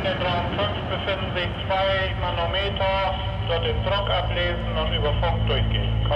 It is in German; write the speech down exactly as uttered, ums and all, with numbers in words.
den Raum fünf befinden sich zwei Manometer, dort den Druck ablesen und über Funk durchgehen.